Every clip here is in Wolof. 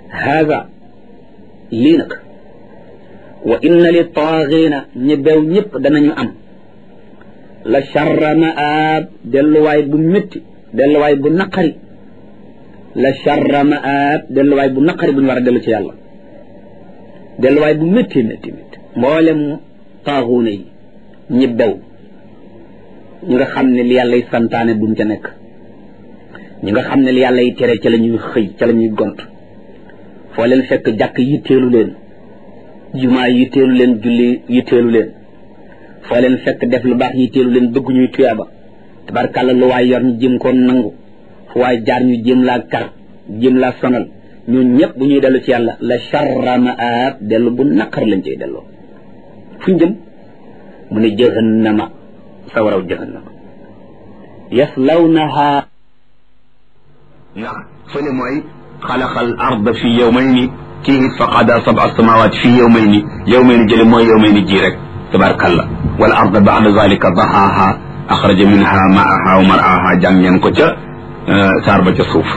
haada lii nag wa inna li taaxiina ñi beew ñëpp danañu am la charra maab delluwaay bu métti delluwaay bu naqari la charra maab delluwaay bu naqari bu ñu war a dellu ci yàlla delluwaay bu métti métti métti mboolem taaxuuna yi ñi bew ñi nga xam ne li yàlla y santaane duñ ca nekk ñi nga xam ne li yàlla y tere ca la ñuy xëy ca la ñuy gont foo leen fekk jàkk yitteelu leen jumaa yitteelu leen julli yitteelu leen foo leen fekk def lu baax yitteelu leen bëgg ñuy tuyaaba tabarkàlla lu waay yor ñu jëm koo nangu fu waay jaar ñu jëm laa kar jëm laa sonal ñun ñëpp bu ñuy dellu ci yàlla la charra maab dellu bu naqar lañ cay delloo fu ñu jëm mu ne jahannama sawaraw jahannama yaslawnaha ndax fële mooy xalaqal arda fi yawmayni kii it fa qada sab'a samawati fi yawmayni jële mooy yawmayni ji rek tabarkalla wal arda ba'da zalika dahaha axraja minha ma'aha wa mar'aha jàng ngeen ko ca saar ba ca suuf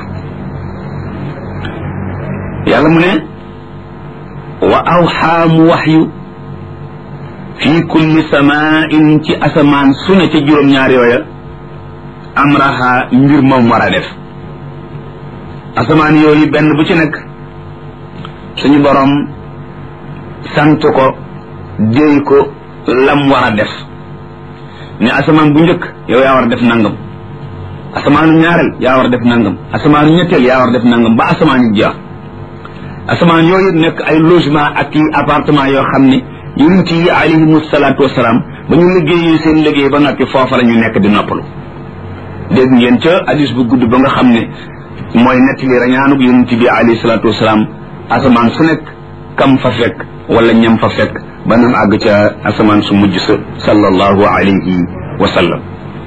yàlla mu ne wa awxaa mu waxyu fi kulli samain ci asamaan su ne ca juróom-ñaar yooya amraha mbir moom war a def asamaan yooyu benn bu ci nekk suñu borom sant ko déy ko lam war a def ne asamaan bu njëkk yow yaa war a def nangam asamaanu ñaareel yaa war a def nangam asamaanu ñetteel yaa war a def nangam ba asamaan yi jeex asamaan yooyu nekk ay logement ak i appartement yoo xam ne yonent yi alayhimu salaatu wasalaam ba ñu liggéey seen liggéey ba noppi foofa la ñu nekk di noppalu dégg ngeen ca hadis bu gudd ba nga xam ne mooy nettali rañaanug yonent bi alayhi salaatu wasalaam asamaan su nekk kam fa fekk wala ñam fa fekk ba nam àgg ca asamaan su mujj sa sallallahu alayhi wa sallam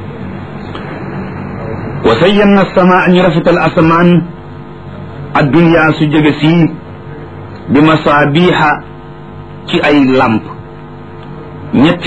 wa sayyanna samaa ñu rafetal asamaan addunya su jege sii bi masaabiha ci ay lamp ñetti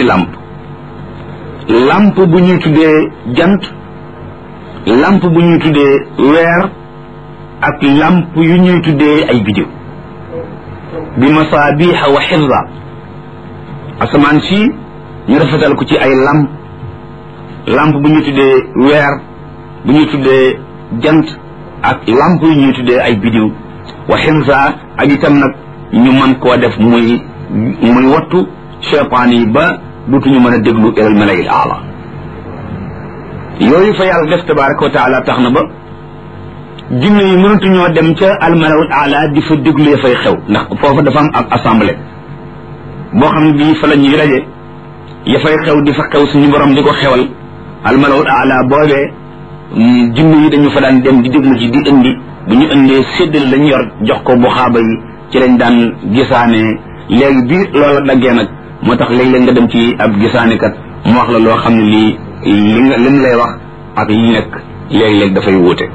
lamp bu ñuy tuddee jant lamp bu ñuy tuddee weer ak lamp yu ñuy tuddee ay biddiw bi masaabiha wa xifza asamaan si ñu rafetal ko ci ay lamp bu ñuy tuddee weer bu ñuy tuddee jant ak lamp yu ñuy tuddee ay biddiw wa xifza ak itam nag ñu mën koo def muy wattu cheytaan yi ba dutuñu mën a déglu ilal malayil aala yooyu fa yàlla def tabaraka wa taala tax na ba jinne yi mënatuñoo dem ca almalawul aala di fa déglu ya fay xew ndax foofa dafa am ab assemblée boo xam ne bii fa la ñuy raje ya fay xew di fa xew suñu borom di ko xewal almalawul aala boobee jinne yi dañu fa daan dem di déglu ci di indi bu ñu indee séddale lañ yor jox ko bu xaaba yi ci lañ daan gisaane léegi bi loola daggee nag moo tax léeg-léeg nga dem ci ab gisaanekat mu wax la loo xam ne lii lim lay wax ak li nekk léeg-léeg dafay wuute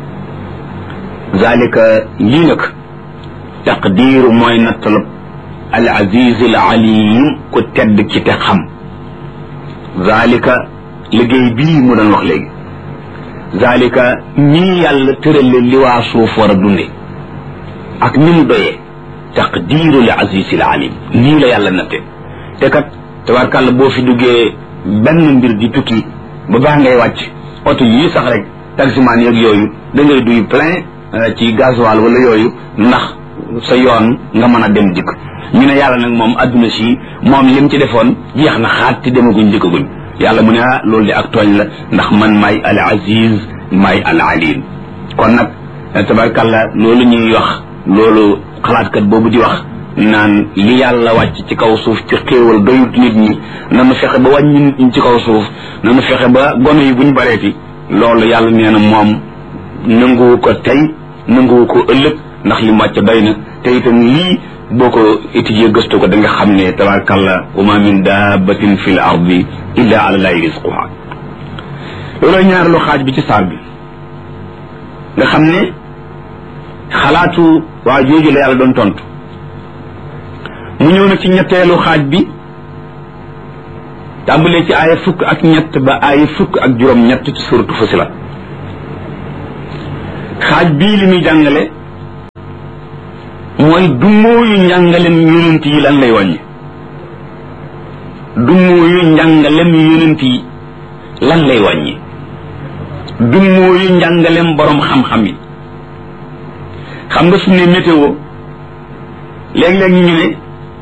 zalika lii nag taqdiiru mooy nattalab al aziz al alim ku tedd ci te xam zalika liggéey bii mu doon wax léegi zalika nii yàlla tërale li waa suuf war a dunde ak ni mu doyee taqdiiru al aziz al alim nii la yàlla natte te kat tabarkàlla boo fi duggee benn mbir di tukki ba baax ngay wàcc oto yii sax rek taximaan yeeg yooyu da ngay duy plein ci gasoil wala yooyu ndax sa yoon nga mën a dem dikk ñu ne yàlla nag moom adduna si moom lim ci defoon jeex na xaat te demaguñ dikkaguñ yàlla mu ne loolu de ak tooñ la ndax man maay al aziz maay al alim kon nag tabarkàlla loolu ñuy wax loolu xalaatkat boobu di wax naan li yàlla wàcc ci kaw suuf ci xéewal doyut nit ñi nanu fexe ba wàññi nit ñi ci kaw suuf nanu fexe ba gone yi buñ bareeti loolu yàlla nee na moom nanguwu ko tey nanguwu ko ëllëg ndax li mu wàcc doy na te itam lii boo ko étudier gëstu ko da nga xam ne tabarakallah wa ma min dabbatin fi l ardi illa ala llahi rizquha loolooy ñaareelu xaaj bi ci saar bi nga xam ne xalaatu waa jooju la yàlla doon tontu mu ñëw na ci ñetteelu xaaj bi tàmbalee ci aaya fukk ak ñett ba aaya fukk ak juróom-ñett ci suratu Fussilat xaaj bii li muy jàngale mooy dummóoyu njàngalem yonent yi lan lay wàññi dummóoyu njàngalem yonent yi lan lay wàññi dummóoyu njàngalem borom xam-xam yi xam nga su ne météo léeg-léeg ñu ne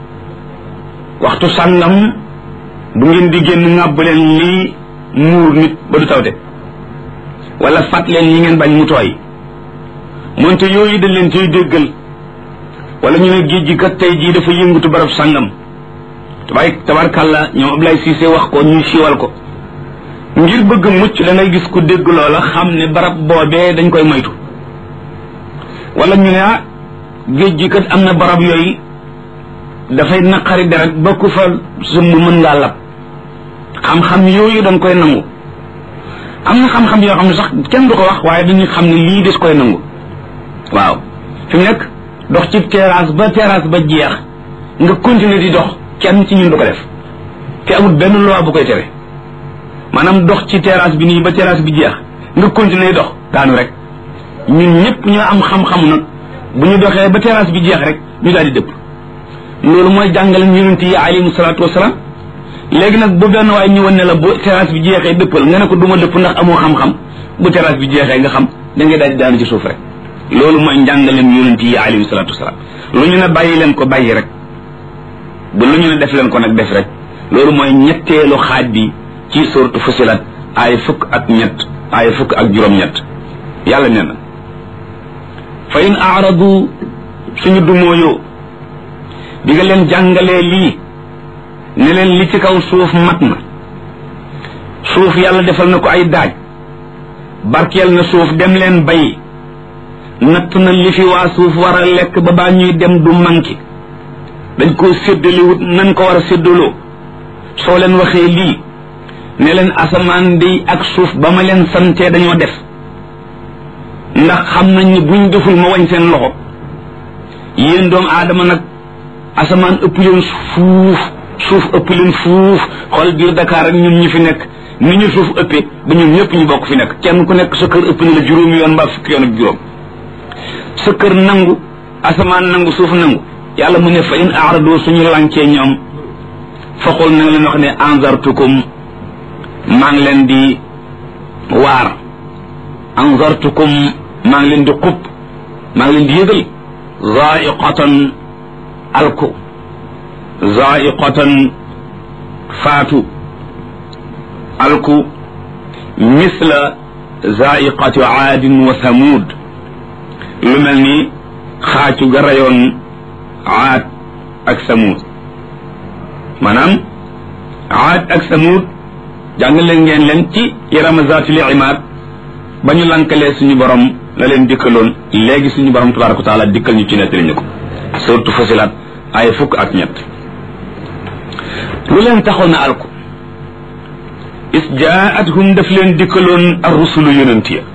waxtu sàngam bu ngeen di génn ŋàbb leen lii muur nit ba du tawte wala fat leen yi ngeen bañ mu tooy moonte yooyu dañ leen ciy déggal wala ñu ne géej gi kat tey jii dafa yëngatu barab sàngam tabarkàlla ñoom Ablaye Cissé wax ko ñu siiwal ko ngir bëgg mucc da ngay gis ku dégg loola xam ne barab boobee dañ koy moytu wala ñu ne géej gi kat am na barab yooyu dafay naqari deret ba ku fa sumb mën ngaa lab xam-xam yooyu dañ koy nangu am na xam-xam yoo xam ne sax kenn du ko wax waaye dañuy xam ne lii des koy nangu waaw fi mu nekk dox ci terrasse ba jeex nga continuer di dox kenn ci ñun du ko def te amul benn loi bu koy tere maanaam dox ci terrasse bi nii ba terrasse bi jeex nga continuer dox daanu rek ñun ñëpp ñoo am xam-xam nag bu ñu doxee ba terrasse bi jeex rek ñu daal di dëpp loolu mooy jàngale yonent yi alayhimu salaatu wasalaam léegi nag bu benn waay ñëwoon ne la bu terrasse bi jeexee dëppal nga ne ko duma dëpp ndax amoo xam-xam bu terrasse bi jeexee nga xam da ngay daal di daanu ci suuf rek loolu mooy njàngaleem yonent yi alayhimu salaatu wasalaam lu ñu ne bàyyi leen ko bàyyi rek bu lu ñu ne def leen ko nag def rek loolu mooy ñetteelu xaaj bi ci suuratu Fussilat ay fukk ak juróom-ñett yàlla nee na fa in aaradu suñu dumóoyoo bi nga leen jàngalee lii ne leen li ci kaw suuf mat na suuf yàlla defal na ko ay daaj barkeel na suuf dem leen bay natt na li fi waa suuf war a lekk ba baa ñuy dem du manki dañ koo séddaliwut nan ko war a séddaloo soo leen waxee lii ne leen asamaan day ak suuf ba ma leen santee dañoo def ndax xam nañ ni buñ deful ma wañ seen loxo yéen doomu aadama nag asamaan ëpp leen fuuf suuf ëpp leen fuuf xool biir Dakar ak ñun ñi fi nekk ni ñu suuf ëppee ba ñun ñëpp ñu bokk fi nekk kenn ku nekk sa kër ëpp na la juróomi yoon mbaa fukki yoon ak juróom sa kër nangu asamaan nangu suuf nangu yàlla mu ne fa in aarado suñu lancee ñoom foqul na nga leen wax ne anzartukum maa ngi leen di waar anzartukum maa ngi leen di xub maa ngi leen di yëgal zaiqatan alku zaiqatan faatu alku misla zaiqati aadin wa samud lu mel ni xaacu ga rayoon aad ak samud maanaam aad ak samud jàngale ngeen leen ci yarama zaatil imaad ba ñu lankalee suñu borom la leen dikkaloon léegi suñu borom tabaaraka wa taala dikkal ñu ci nettali ñu ko surtout Fussilat ay fukk ak ñett lu leen taxoon na alku is jaa'athum daf leen dikkaloon ar rusulu yonent ya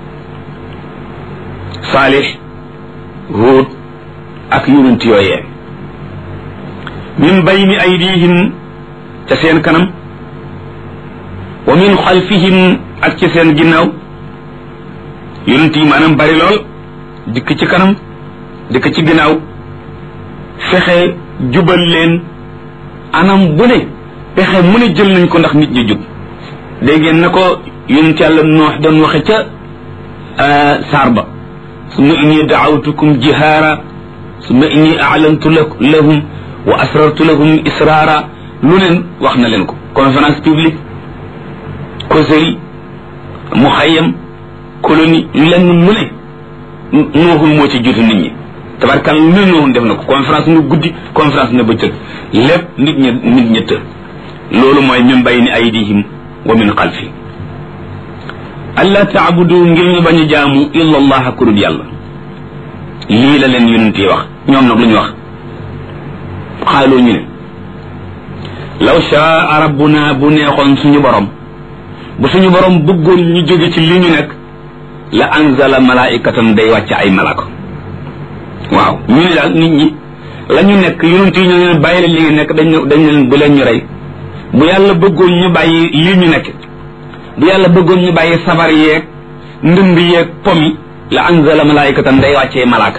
Saalix Huud ak yonent yooyee min bayni aydihim ca seen kanam wa min xalfihim ak ca seen ginnaaw yonent yi maanaam bari lool dikk ci kanam dikk ci ginnaaw fexe jubal leen anam bu ne pexe mu ne jël nañ ko ndax nit ñi jub dégg ngeen na ko yonent yàlla Noox doon waxe ca saar ba summa inni daawtukum jihaara summa inni a'lantu lahum wa asrartu lahum israara lu leen wax na leen ko conférence publique causerie muxayyam colonie lenn mu ne nooxul moo ci jiitu nit ñi tabarkal lu ne nooxul def na ko conférence na guddi conférence na bëccëg lépp nit ñi të loolu mooy min bayni aydihim wa min xalfi alla taabudu ngir ñu bañ a jaamu illa allah ku dul yàlla lii la leen yonent yi wax ñoom nag lu ñu wax xaaloo ñu ne law shaa rabbuna bu neexoon suñu borom bu suñu borom bëggoon ñu jóge ci li ñu nekk la anzala malaikatan day wàcc ay malaka waaw ñu ne daal nit ñi la ñu nekk yonent yi ñoo leen bàyyi leen li ngeen nekk dañ leen bu leen ñu rey bu yàlla bëggoon ñu bàyyi lii ñu nekk bu yàlla bëggoon ñu bàyyi sabar yeeg ndënd yeeg pomi la anzala malaikatan day wàccee malaaka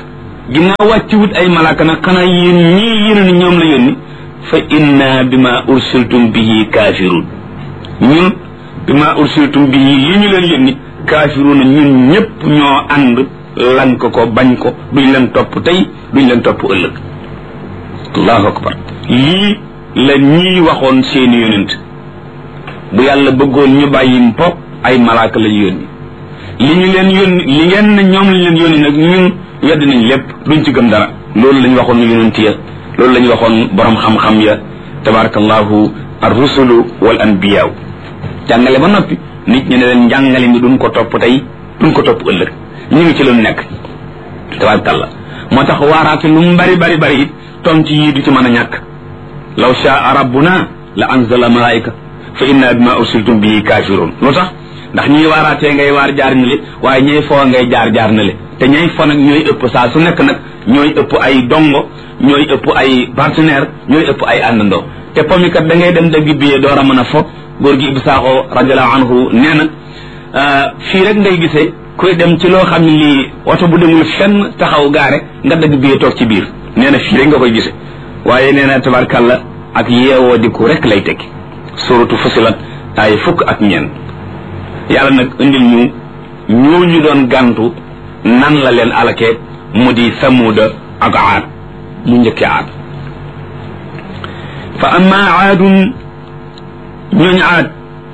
ginnaaw wàcciwut ay malaaka nag xanaa yéen ñii yéen ni ñoom la yónni fa inna bima ursiltum bihi kafirun ñun bima ursiltum bihi li ñu leen yónni kafirun ñun ñëpp ñoo ànd lank ko bañ ko duñ leen topp tey duñ leen topp ëllëg allahu akbar lii la ñii waxoon seeni yonent bu yàlla bëggoon ñu bàyyi mpok ay malaaka lañu yónni li ñu leen yónni li ngeen ne ñoom lañ leen yónni nag ñun wedd nañ lépp duñ ci gëm dara loolu lañ waxoon yonent ya loolu lañ waxoon borom xam-xam ya tabarakallahu ar-rusulu wal anbiyaaw jàngale ba noppi nit ñi ne leen njàngale mi duñ ko topp tey duñ ko topp ëllëg ñu ngi ci lu nekk tabarakallah moo tax waaraate lu mu bari bari it tontu yii du ci mën a ñàkk law shaa rabbuna la anzala malaika fa inna bima ursiltum bihi kafirun lu tax ndax ñuy waaraatee ngay waar jaar na le waaye ñay foo ngay jaar na le te ñay fo nag ñooy ëpp saa su nekk nag ñooy ëpp ay dongo ñooy ëpp ay partenaire ñooy ëpp ay àndandoo te pomikat da ngay dem dëgg biyee door a mën a fo góor gi Ibou Sakho radiallahu anhu nee na fii rek ngay gisee kuy dem ci loo xam ne lii oto bu demul fenn taxaw gaare nga dëgg biyee toog ci biir nee na fii rek nga koy gisee waaye nee na tabarkalla ak yeewoo di ko rek lay tekki suratu Fusilat ay fukk ak ñeent yàlla nag indil ñu ñooñu doon gàntu nan la leen alakee mu di samuuda ak aad mu njëkke aad fa amma aadun ñooñ aad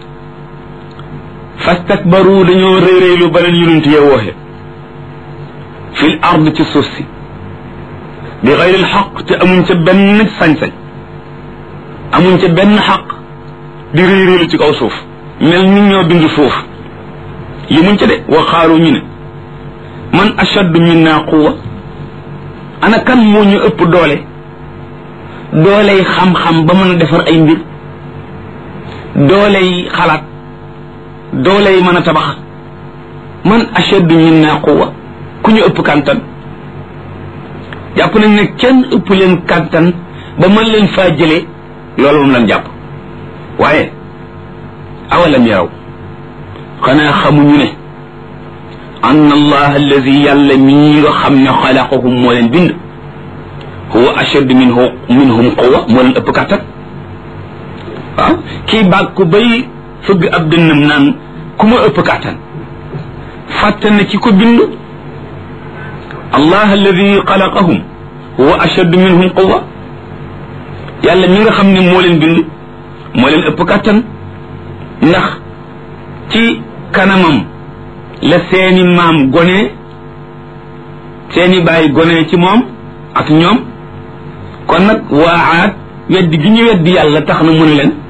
fastakbaru dañoo réeréelu beneen yonent yee wooxe fil ard ci suuf si bi xayril xaq te amuñ ca benn sañ-sañ amuñ ca benn xaq di réeréelu ci kaw suuf mel ni ñoo bind suuf yi muñ ca de wa xaaru ñu ne man ashaddu minna quwwa ana kan moo ñu ëpp dooley xam-xam ba mën a defar ay mbir dooley xalaat dooley mën a tabax man ashaddu minna quwwa ku ñu ëpp kàntan jàpp nañ ne kenn ëpp leen kàntan ba mën leen faa jëlee loolu moom lañ jàpp waaye awalam yaraw xanaa xamuñu ne anna allah alladi yàlla mii nga xam ne xalaqahum moo leen bind huwa ashaddu minhum quwwa moo leen ëpp kàttan waaw kii bàkku bay fëgg ab dënnam naan ku ma ëpp kàttan fàtte na ci ko bind allah alladi xalaqahum huwa ashaddu minhum quwwa yàlla mi nga xam ne moo leen bind moo leen ëpp kàttan ndax ci kanamam la seeni maam gone seeni baay gone ci moom ak ñoom kon nag waa aat weddi gi ñu weddi yàlla tax na mu ne leen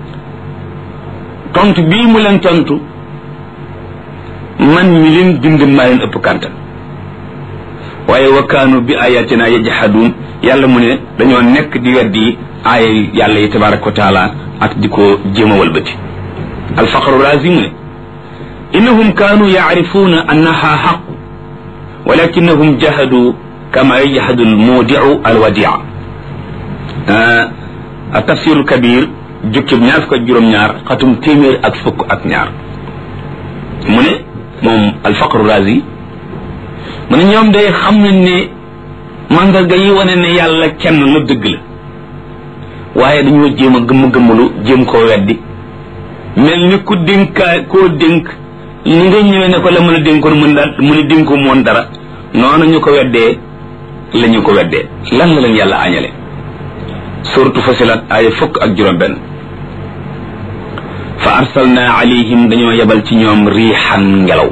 tontu bii mu leen tontu man mi leen bind maa leen ëpp kàttan waaye wa kaanu bi ayatina yajhadun yàlla mu ne dañoo nekk di weddi aaya yàlla yi tabaraka wa taala ak di ko jéem a walbati alfaqru razi mu ne innahum kaanu yacrifuuna annaha xaq walakinahum jahadu kama yajhadu almudiu alwadia tafsir alkabir jukkib ñaar fukk ak juróom-ñaar xatum téeméer ak fukk ak ñaar mu ne moom alfaqru razi mu ne ñoom day xam nañ ne mandarga yi wane ne yàlla kenn la dëgg la waaye dañoo jéem a gëmm-gëmmalu jéem koo weddi mel ni ku dénkaa koo dénk ni nga ñëwee ne ko la mën a dénkoon mu ne dénko moon dara noonu ñu ko weddee la ñu ko weddee lan la leen yàlla añale suratu Fusilat aaya fukk ak juróom-benn fa arsalna alayhim dañoo yebal ci ñoom riixan ngelaw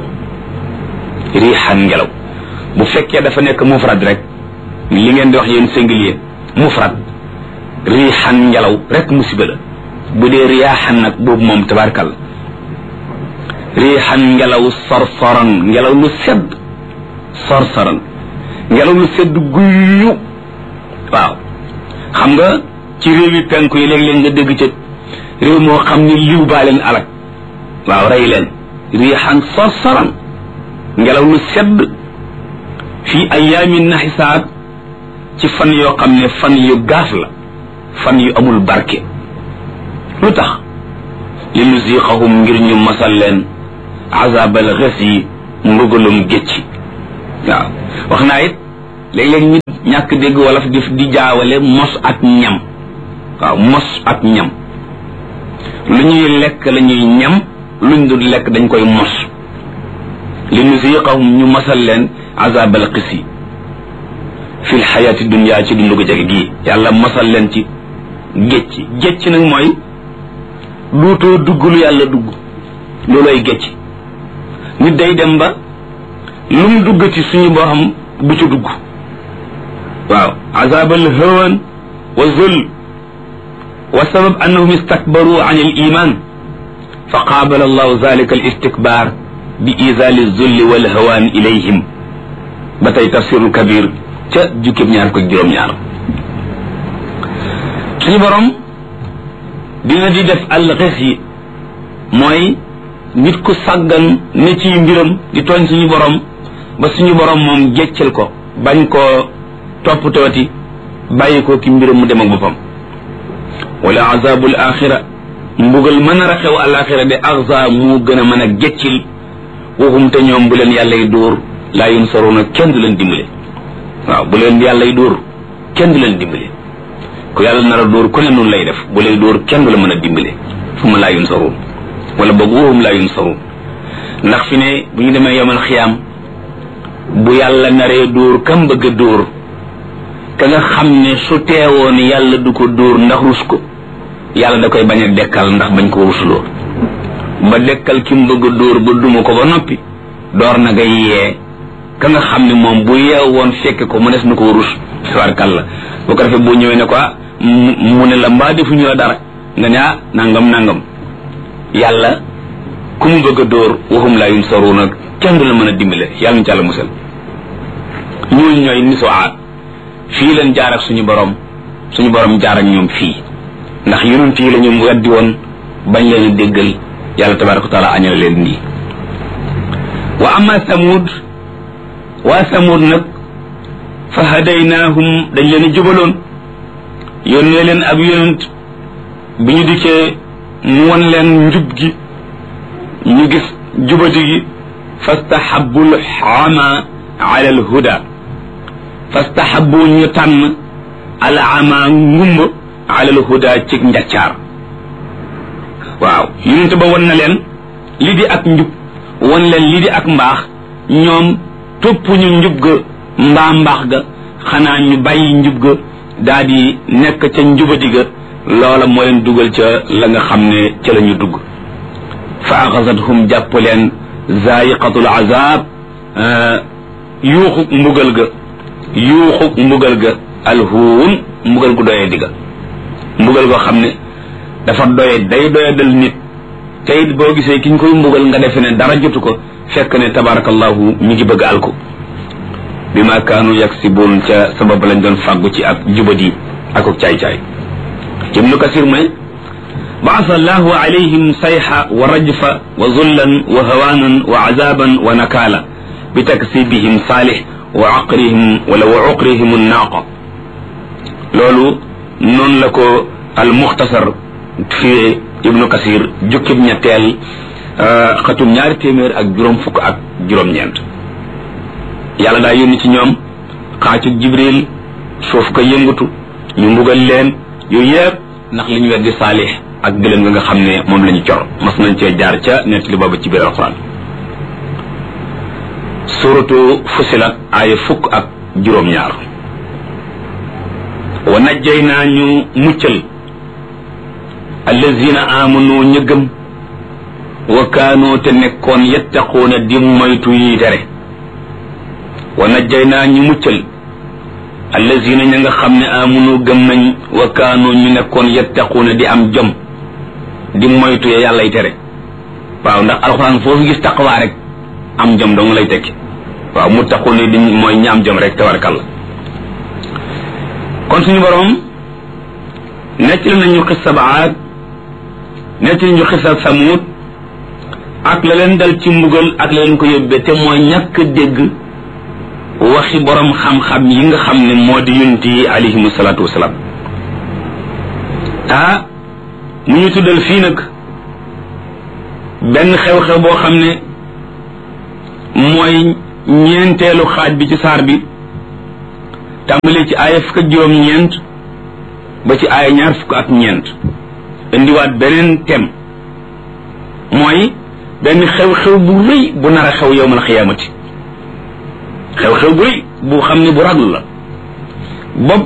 bu fekkee dafa nekk mufrad rek li ngeen di wax yéen singulier mufrad riixan ngelaw rek musiba la bu dee riyaaxan nag boobu moom tabarkal riixan ngelaw sorsoran ngelaw lu sedd sorsoran ngelaw lu sedd guyyu waaw xam nga ci réew yi penku yi léeg-léeg nga dégg ca réew moo xam ni liw baa leen alak waaw rey leen riixan sorsoran ngelaw lu sedd fii ayaamin naxisaat ci fan yoo xam ne fan yu gaaf la fan yu amul barke lu tax li nuziqahum ngir ñu masal leen azabal xes yi mbugalum gécci waaw wax naa it léeg-léeg nit ñàkk dégg wolof di jaawale mos ak ñam waaw mos ak ñam lu ñuy lekk la ñuy ñam luñ dul lekk dañ koy mos li nuziqahum ñu mosal leen azabal qisi fi lxayaati dunya ci dundu gu jege gii yàlla mosal leen ci gécc nag mooy duutoo dugg lu yàlla dugg looloy gécc nit day dem ba lu mu duggati suñu boo xam du ci dugg waaw azabal hawan wa zul wa sabab annahum istakbaru an al iman fa qaabala allahu zalika al istikbar bi izali zulli wal hawan ilayhim ba tey tafsirul kabir ca jukkib ñaar ko juróom-ñaar suñu borom dina di def al xis yi mooy nit ku sàggan ne ci mbiram di tooñ suñu borom ba suñu borom moom jéccal ko bañ koo toppatooti bàyyi ko ki mbiram mu dem ak boppam wala azabul axira mbugal mën a raxew alaxira de axza mu gën a mën a géccil waxum te ñoom bu leen yàlla y dóor laa yunsaruna kenn du leen dimbale waaw bu leen yàlla y dóor kenn du leen dimbale ku yàlla nar a dóor ku ne nun lay def bu lay dóor kenn du la mën a dimbale fu ma laa yunsarun wala boog waxum laa yunsarun ndax fi ne bu ñu demee yomal xiyaam bu yàlla naree dóor kam bëgg a dóor ka nga xam ne su teewoon yàlla du ko dóor ndax rus ko yàlla da koy bañ a dekkal ndax bañ ko rusloo ba dekkal ki mu bëgg a dóor ba duma ko ba noppi door na nga yee ka nga xam ne moom bu yeew woon fekke ko mënees na ko rus tabarkàlla bu ko defee boo ñëwee ne ko mu ne la mbaa defuñu la dara nga ne nangam yàlla ku mu bëgg a dóor waxum laa yunsaruna kenn du la mën a dimbale yàlla ñu ci àlla musal ñooñu ñooy nisoaat fii leen jaar ak suñu borom jaar ak ñoom fii ndax yonent yi la ñu weddi woon bañ leen a déggal yàlla tabaraka wa taala añal leen nii wa amma samud waa samud nag fa hadaynaahum dañ leen a jubaloon yónnee leen ab yonent bi ñu dikkee mu won leen njub gi ñu gis jubati gi fastahabu al-ama ala al-huda fastahabu ñu tànn al-ama ngumba ala al-huda ci njaccaar waaw yonent ba won na leen li di ak njub won leen li di ak mbaax ñoom topp ñu njub ga mbaax ga xanaa ñu bàyyi njub ga daa di nekk ca njubati ga loola moo leen dugal ca la nga xam ne ca la ñu dugg fa axasathum jàpp leen zaiqatul azab yuuxu mbugal ga alhuun mbugal gu doyee digga mbugal goo xam ne dafa day doyadal nit te it boo gisee ki ñu koy mbugal nga defe ne dara jotu ko fekk ne tabarakallahu mi ngi bëgg alko bi ma kaanu yaksibuun ca sabab lañ doon fàggu ci ak jubadi ak caay-caay ibnu kasir mu ne baasa allahu alayhim sayha wa rajfa wa zullan wa hawanan wa azaban wa nakala bi taksibihim saalih wa aqrihim wala wa uqrihim annaaqa loolu noonu la ko al muxtasar fi ibnu kasir jukkib ñetteel xatum 200 ak juróom-ñeent yàlla daa yónni ci ñoom xaacug jibril suuf ko yëngatu ñu mbugal leen yooyu yëpp ndax li ñu weddi saalix ak gëlëm nga xam ne moom la ñu cor mas nañ cee jaar ca nettali boobu ci biir alquran suratu fusilat aaya 10 ak juróom-ñaar wa najjaynaa ñu muccal allazina amanu ñu gëm wa kaanoo te nekkoon yattaquuna di moytu yi tere wa najjaynaa ñu muccal allazina ña nga xam ne amanu gëm nañ wa kaanoo ñu nekkoon yattaquuna di am jom di moytu ya yàllay tere waaw ndax alxuraan foofu gis taqwa rek am jom dong lay tekki waaw muttaquuna di mooy ñi am jom rek tabarakalla kon suñu borom nettali nañu xissa Aad nettali ñu xissa Samuud ak la leen dal ci mbugal ak la leen ko yóbbee te mooy ñàkk dégg waxi borom xam-xam yi nga xam ne moo di yonent yi alayhimu salaatu wasalaam mu ñu tuddal fii nag benn xew-xew boo xam ne mooy ñeenteelu xaaj bi ci saar bi tàmbalee ci aaya fukk ak juróom-ñeent ba ci aaya ñaar fukk ak ñeent indiwaat beneen thème mooy benn xew-xew bu rëy bu nar a xew yawmal xiyaamati xew-xew bu rëy bu xam ne bu raglu la bopp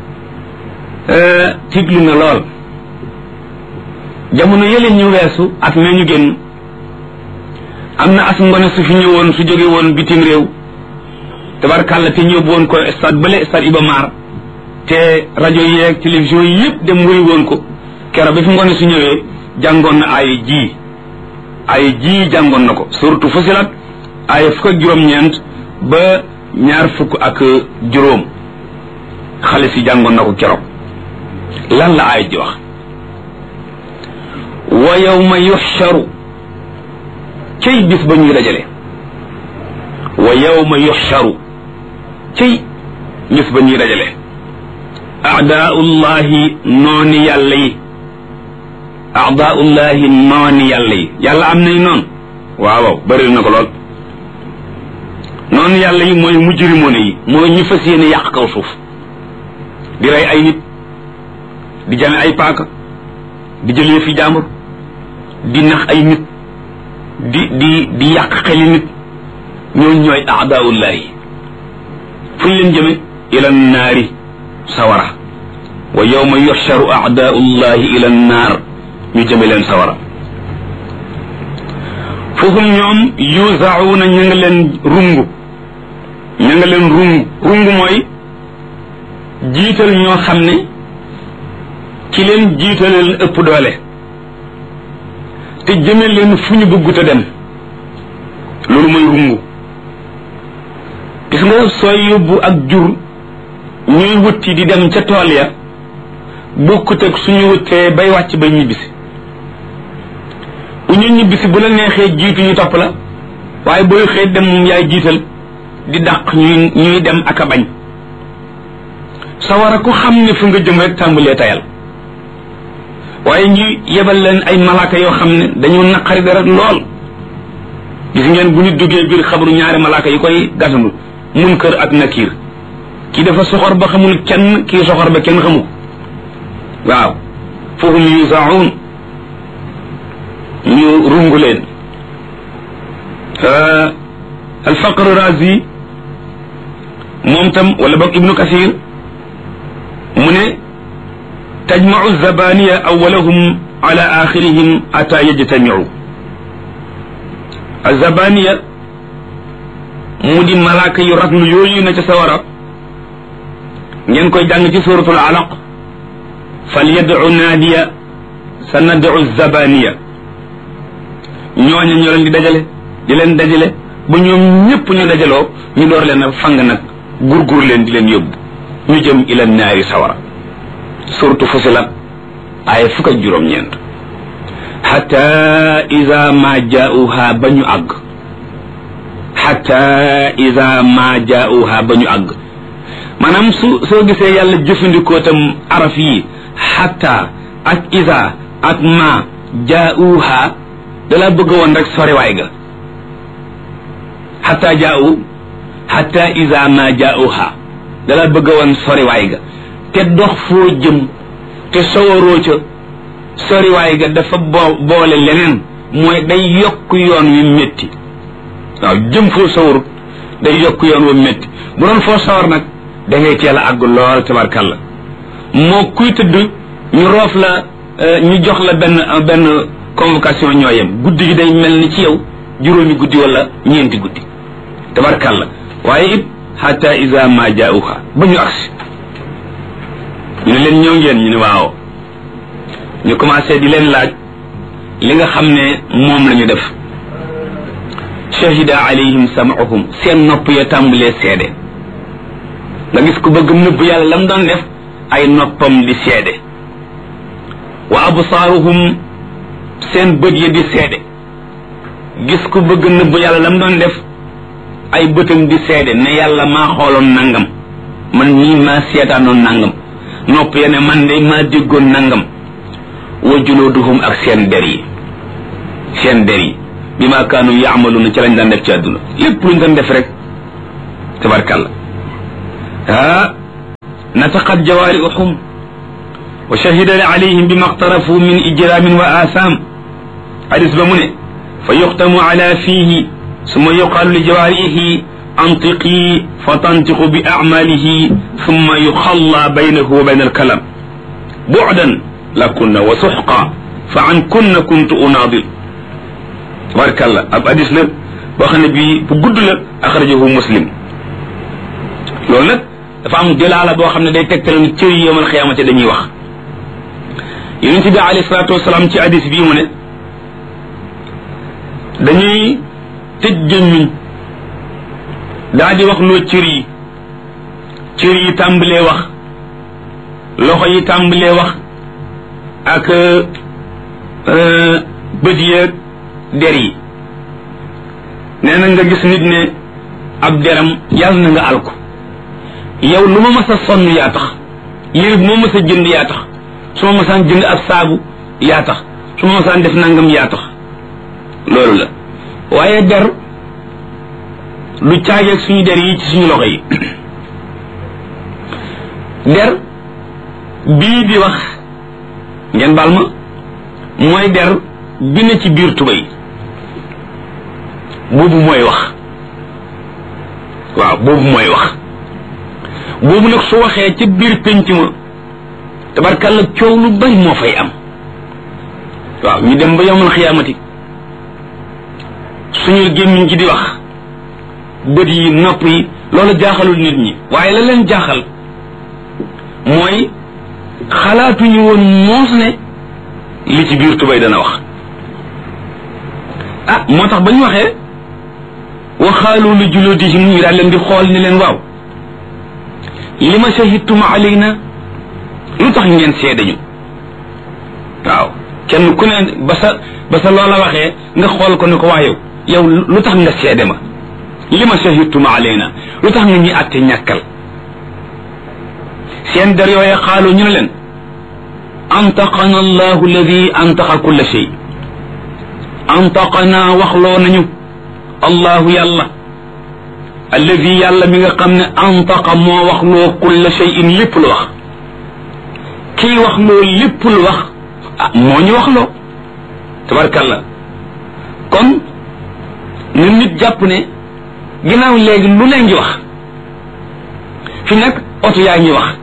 tiitlu na lool jamono yële ñu weesu ak na ñu génn am na as ngone su fi ñëwoon su jóge woon bitim réew tabarkàlla te ñëw woon ko stade bële stade Iba Mar te rajo yeeg télévision yi yëpp dem wëy woon ko keroog bi fi ngone su ñëwee jàngoon na ay ji jàngoon na ko surtout Fusilat ay fukk ak juróom-ñeent ba ñaar fukk ak juróom xale si jàngoon na ko keroog lan la ay ji wax wa yawma yuxsharu cay bis ba ñuy dajale wa yawma yuxsharu cay bis ba ñuy dajale aadaullahi nooni yàlla yi aadaullahi nooni yàlla yi yàlla am nay noonu waaw bëri na ko lool noonu yàlla yi mooy mujrimone yi mooy ñu fas yéene yàq kaw suuf di rey ay nit di jame ay paaka di jëlee fi jàmbur di nax ay nit di yàq xeli nit ñooñu ñooy aadaullahi fu ñu leen jëme ila naari sawara wa yawma yuxsharu aadaullahi ila naar ñu jëme leen sawara foofu ñoom yuzauna ñu nga leen rungu rungu mooy jiital ñoo xam ne ki leen jiitaleen ëpp doole te jëme leen fu ñu bëggut a dem loolu mooy rungu gis nga sooy yóbbu ak jur ñuy wëtti di dem ca tool ya bokkut ak suñu wëttee bay wàcc bay ñibbisi bu ñu ñibbisi bu la neexee jiitu ñu topp la waaye booy xëy dem moom yaay jiital di dàq ñuy dem ak a bañ sawara ku xam ne fu nga jëm rek tàmbalee tayal waaye ñu yebal leen ay malaaka yoo xam ne dañu naqari dara lool gis ngeen bu nit duggee biir xabru ñaari malaaka yi koy gàttandu Munkar ak Nakiir kii dafa soxor ba xamul kenn kii soxor ba kenn xamu ko waaw fahum yuzaun ñu rungu leen alfaqr razi moom tam wala boog ibnu kasir mu ne tajmau zabaniya awalahum ala axirihim ata yajtamiu azabaniya mu di malaaka yu raglu yooyu na ca sawara ngeen koy jàng ci suratul alaq fal yad'u naadiya sa nad'u zabaniya ñooñu ñoo leen di dajale ba ñoom ñëpp ñu dajaloo ñu door leen a fang nag gurgur leen di leen yóbbu ñu jëm ila naari sawara suratu Fusilat ay fukk ak juróom-ñeent hatta iza ma jaa'uha ba ñu àgg hatta iza ma jaa'uha ba ñu àgg maanaam soo gisee yàlla jëfandikoo tam araf yi hatta ak iza ak ma jaa'uha dala bëgg woon rek soriwaay ga hatta jaa'u hatta iza ma jaa'uha dala bëgg woon soriwaay ga te dox foo jëm te sawaroo ca soriwaay ga dafa boole leneen mooy day yokk yoon wi métti waaw jëm foo sawarut day yokk yoon wi métti bu doon foo sawar nag da ngay teel a àgg lool tabarkalla moo kuy tëdd ñu roof la ñu jox la benn convocation ñoo yem guddi gi day mel ni ci yow juróomi guddi wala ñeenti guddi tabarkalla waaye it hatta iza ma jaa'uha ba ñu agsi ñu ne leen ñëw ngeen ñu ne waaw ñu commencé di leen laaj li nga xam ne moom la ñu def shahida alayhim sam'uhum seen nopp ya tàmbalee seede nga gis ku bëgg nëbb yàlla lam doon def ay noppam di seede wa absaaruhum seen bët ya di seede gis ku bëgg nëbb yàlla lam doon def ay bëtam di seede ne yàlla maa xooloon nangam man nii maa seetaanoon nangam nopp ya ne man de maa déggoon nangam wa juluduhum ak seen der yi bi ma kaanu yaamaluuna ci lañ daan def ci àdduna lépp luñ doon def rek tabarkàlla nataqat jawaari'uhum wa shahida alayhim bima iqtarafu min ijramin wa atham hadis ba mu ne fa yuxtamu ala fiihi summa yuqaalu li jawaari'ihi antiqi fa tantiqu bi a'malihi summa yuxalla baynahu wa bayna alkalam bu'dan lakunna wa suxqa fa an kunna kuntu unaadir tabarakallah ab hadis la boo xam ne bii bu gudd la axrajahu muslim loolu nag dafa am jëlaala boo xam ne day tegtal ni cër yi yawmal xiyaamati dañuy wax yonent bi alayhi salaatu wasalaam ci hadis bii mu ne dañuy tëj gémmiñ daa di wax loo cër yi tàmbalee wax loxo yi tàmbalee wax ak bët yeeg der yi nee na nga gis nit ne ab deram yàlla na nga alko yow lu ma mas a sonn yaa tax yére bu ma mas a jënd yaa tax su ma masaan jënd ab saabu yaa tax su ma masaan def nangam yaa tax loolu la waaye der lu caajeeg suñu der yi ci suñu loxo yi der bii di wax ngeen baal ma mooy der bi ne ci biir tubéy boobu mooy wax waaw boobu mooy wax boobu nag su waxee ca biir pénc ma tabarkalla coow lu bari moo fay am waaw ñu dem ba yawmal xiyaamati suñu gémmiñ ci di wax bët yi nopp yi loolu jaaxalul nit ñi waaye la leen jaaxal mooy xalaatuñu woon moos ne li ci biir tubay dana wax ah moo tax ba ñu waxee waxaalu li juluudihim ñu daal leen di xool ni leen waaw li ma shahidtum alayna lu tax ngeen seede ñu waaw kenn ku ne ba sa loola waxee nga xool ko ne ko waa yow lu tax nga seede ma li ma shahidtum alayna lu tax nga ñuy àtte ñàkkal seen der yooye xaalu ñu ne leen antaqana allahu alladi antaqa kulla shay antaqana waxloo nañu allahu yàlla alladi yàlla mi nga xam ne antaqa moo waxloo kulla shayin lépp lu wax kii waxloo lépp lu wax ah moo ñu waxloo tabarkalla kon ñu nit jàpp ne ginnaaw léegi lu ne ngi wax fi nag oto yaa ngi wax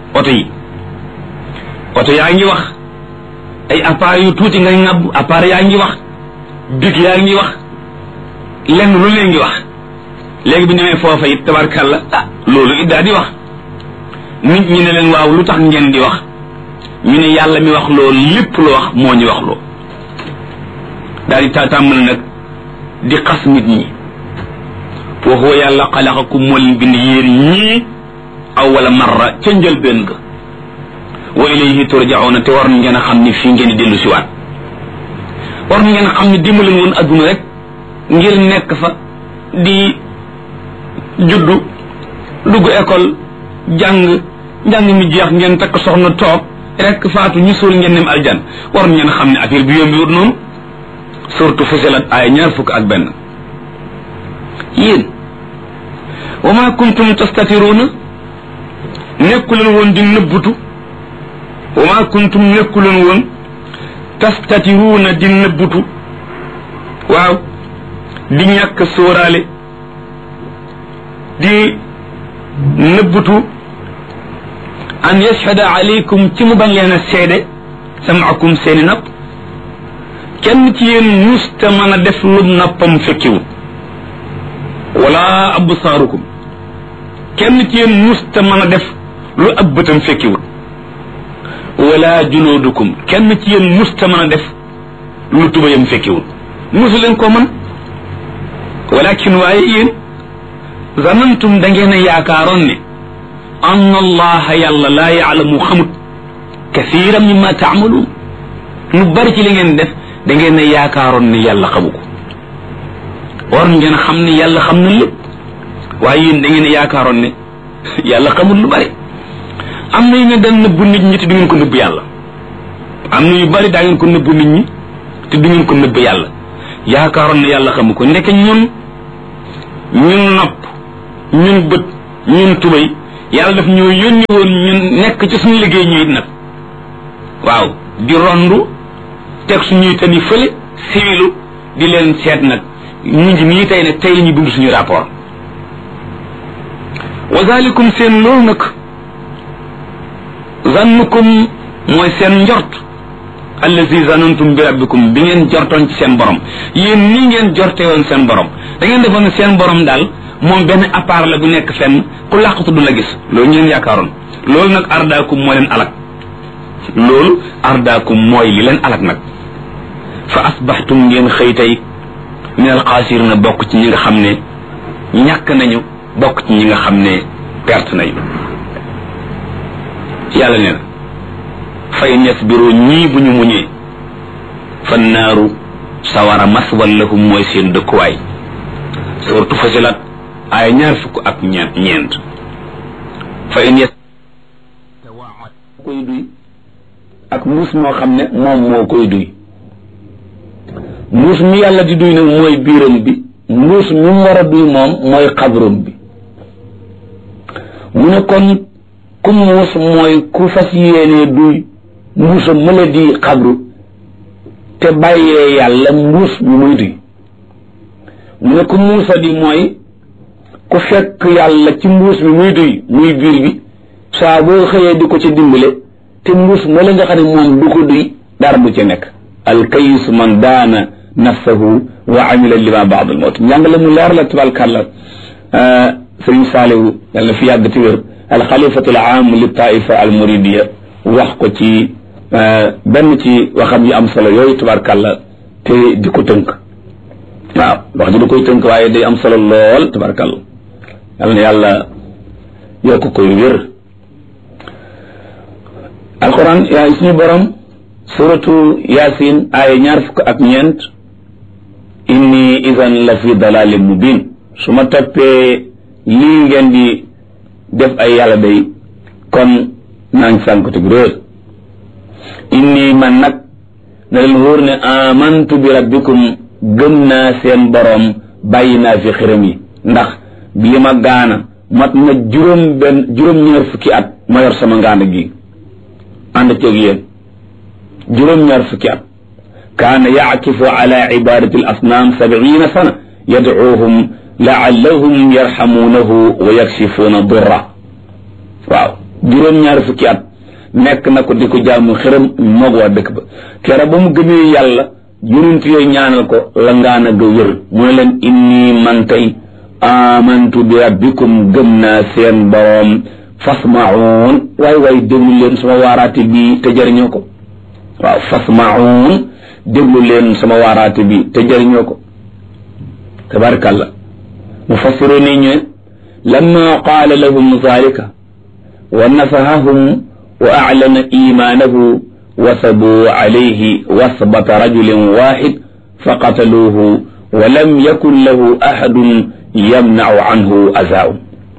oto yaa ngi wax ay appareils yu tuuti nga ŋàbb appareil yaa ngi wax big yaa ngi wax lenn lu ne ngi wax léegi bi ñëwee foofa it tabarkalla ah loolu it daal di wax nit ñi ne leen waaw lu tax ngeen di wax ñu ne yàlla mi wax loolu lépp lu wax moo ñu wax loo daal di tàmbali nag di xas nit ñi wa huwa yàlla xalaqakum moo leen bind yéen ñii awwala marra ca njëlbéen ga wa ilayhi turjauna te war ngeen a xam ni fii ngeen di dellu si waat war ngeen a xam ni dimbaleen woon adduna rek ngir nekk fa di juddu dugg école njàng mi jeex ngeen takk soxna toog rek faatu ñu suul ngeen dem aljan war ngeen a xam ne affaire bi yombi wut noonu surtout Fussilat ay 21 yéen wa ma kuntum tastatiruuna nekkuleen woon di nëbbutu wa ma kuntum nekkuleen woon tastatiruuna di nëbbutu waaw di ñàkk sóoraale di nëbbutu an yashhada alaykum ci mu bañ leen a seede samaakum seeni nopp kenn ci yéen musta mën a def lu noppam fekkiwut wala absaarukum kenn ci yéen musta mën a def lu ab bëtam fekkiwut wala junoodukum kenn ci yéen musta mën a def lu tubayam fekkiwut musu leen ko mën walakin waaye yéen zanantum da ngeen a yaakaaroon ne an allaha yàlla laa yaalamu xamut kathiran mimma taamaluun lu bari ci li ngeen def da ngeen a yaakaaroon ne yàlla xamu ko war ngeen xam ne yàlla xam na lépp waaye yéen da ngeen a yaakaaroon ne yàlla xamul lu bari am na yu ne daan nëbbu nit ñi te du ngeen ko nëbb yàlla am na yu bari daa ngeen ko nëbbu nit ñi te du ngeen ko nëbb yàlla yaakaaroon ne yàlla xamu ko ndeke ñun nopp ñun bët ñun tubay yàlla daf ñoo yónni woon ñun nekk ci suñu liggéey ñu it nag waaw di rondu teg suñuy tani fële siwilu di leen seet nag ñu ngi nii tey nag tey la ñu bind suñu rapport wa zalikum seen loolu nag zannukum mooy seen njort allazi zanantum bi rabbikum bi ngeen jortoon ci seen borom yéen nii ngeen jorte woon seen borom da ngeen defoon ne seen borom daal moom benn appart la bu nekk fenn ku làqatu du la gis loolu ngeen yaakaaroon loolu nag ardaakum moo leen alak loolu ardaakum mooy li leen alak nag fa asbaxtum ngeen xëy tey min alxaasirina bokk ci ñi nga xam ne ñàkk nañu bokk ci ñi nga xam ne perte nañu yàlla nee na fa in yasbiru ñii bu ñu muñee fan naaru sawara maswan lahum mooy seen dëkkuwaay suratu Fussilat ay 20 fa in yas koy duy ak mbuus moo xam ne moom moo koy duy mbuus mi yàlla di duy nag mooy biiram bi mbuus mi mu war a duy moom mooy xabrum bi mu ne kon ku muus mooy ku fas yéenee duy mbuusa mëla di xabru te bàyyee yàlla mbuus bi muy duy mu ne ku muusa di mooy ku fekk yàlla ci mbuus bi muy duy muy biir bi saa boo xëyee di ko ci dimbale te mbuus mëla nga xam ne moom du ko duy dara du ci nekk alkayis man daana nafsahu wa amila lima baad al mawt njàngale mu leer la tabarkàlla sëriñ Saalihu yàlla na fi yàgg ti wér alxalifatu al aam li taifa al muridiya wax ko ci benn ci waxam yi am solo yooyu tabarkàlla te di ko tënk waaw wax ji da koy tënk waaye day am solo lool tabarkàlla yàlla na yàlla yokk koy wér alquran yaa suñu borom suratu yasin aaya 20 inni idan la fi dalalin mubin su ma toppee lii ngeen di def ay yàlla day kon naa ngi sànkatu gu réer inni man nag na leen wóor ne amantu bi rabbikum gëm naa seen borom bàyyi naa fi xiram yi ndax bi ma gaana mat na juróom-ñaar fukki at ma yor sama ngaana gi ànd ceeg yéen juróom-ñaar fukki at kaana yaakifu ala ibadati al asnaam 70 sana yadcuuhum laallahum yarxamuunahu wa yakshifuuna durra waaw juróom-ñaar fukki at nekk na ko di ko jaamu xiram moog waa dëkk ba kera ba mu gëmee yàlla yonent yooyu ñaanal ko la ngaana ga wér mu ne leen inni man tey amantu bi rabbikum gëm naa seen boroom fasma'uun waay déglu leen sama waaraate bi te jëriñoo ko waaw fasma'uun déglu leen sama waaraate bi te jëriñoo ko tabarakallah mufassiru ni ñu lamma qaala lahum zalika wa nafahahum wa a'lana imaanahu wasabuu alayhi wasbata rajulin waahid faqataluuhu wa lam yakun lahu ahadun yamna'u anhu azaaw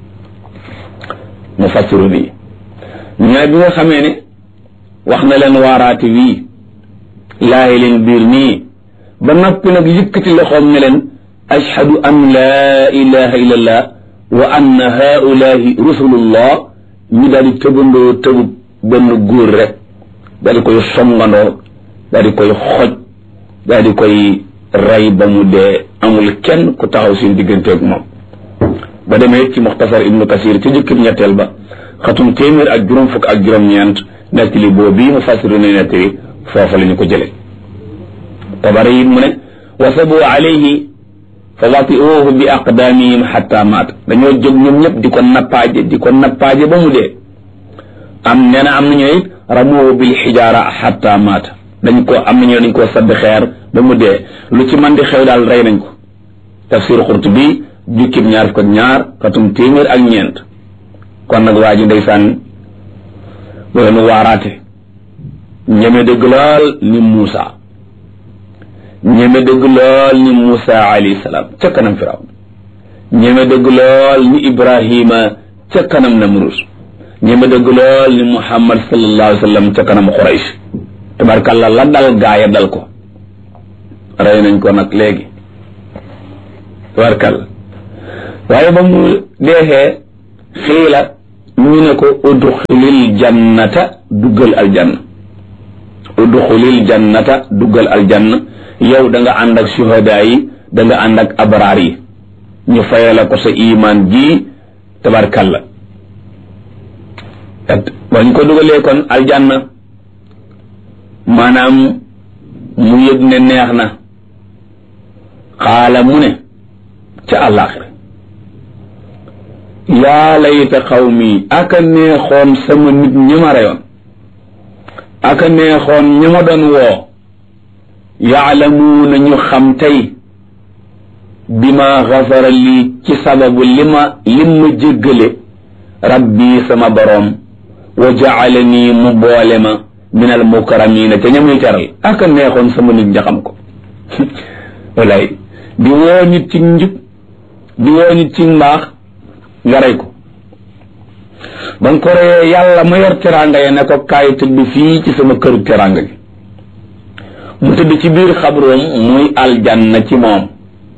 mufassiru bi ñaa bi nga xamee ne wax na leen waaraate wii laayi leen biir nii ba noppi nag yëkkati loxoom ne leen ashhadu an laa ilaha illa allah wa anna haulahi rusulullah ñu daal di tëbandoo tëbub benn góor rek daal di koy songandoo daal di koy xoj daal di koy rey ba mu dee amul kenn ku taxaw seen digganteeg moom ba demee ci muxtasar ibnu kasir ci jukkib ñetteel ba xatum 1juróom-fukk-ak-juróom-ñeent nettali boobu bii mu fasiru ne nettali foofa la ñu ko jële tabari it mu ne wasabu alayhi fa watiuhu bi aqdamihim xatta maat dañoo jóg ñoom ñëpp di ko nappaaje ba mu dee am nee na am nañu it ramuhu bil xijaara xatta maat dañ koo sadd xeer ba mu dee lu ci man di xew daal rey nañ ko tafsir Qurtubi jukkib 22 xatum 100 kon nag waa ji ndeysaan bu leen waaraate ñeme dëgg lool ni Muusa ñeme dëgg lool ni Muusa alayhi salaam ca kanam Firawn ñeme dëgg lool ni Ibrahima ca kanam Namrus ñeme dëgg lool ni Muhammad sallallahu alayhi wa sallam ca kanam Quraysh tabarkàlla la dal gaaya dal ko rey nañ ko nag léegi tabarkàlla waaye ba mu deexee xiila ñu ne ko udxulil jannata duggal aljanna udxulil jannata duggal aljanna yow da nga ànd ak suhadaa yi da nga ànd ak abraar yi ñu fayala ko sa iman ji tabarkalla bañ ko dugalee kon aljanna maanaam mu yëg ne neex na xaala mu ne ca àllaaxira yaa layta xawmi aka neexoon sama nit ñi ma reyoon aka neexoon ñi ma doon woo yaalamuuna ñu xam tey bi ma xafara lii ci sababu lim ma jéggale rabbi sama boroom wa jaalani mu boole ma min al mukarramina te ñamuy teral aka neexoon sama nit ña xam ko walaay di woo nit ci njub di woo nit ci mbaax nga rey ko ba nga ko reyee yàlla ma yor teraanga ya ne ko kaay tëdd fii ci sama këru teraanga gi mu tëdd ci biir xabroom muy aljanna ci moom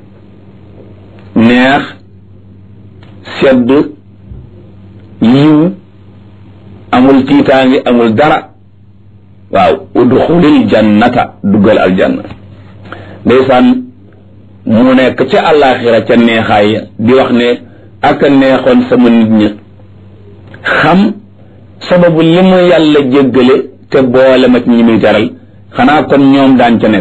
neex sedd yiw amul tiitaangi amul dara waaw udxulil jannata duggal aljanna ndeysaan mu nekk ca àllaaxira ca neexaay di wax ne ak neexoon sama nit ñi xam sababu li ma yàlla jéggale te boole ma ci ñi muy teral xanaa kon ñoom daan ca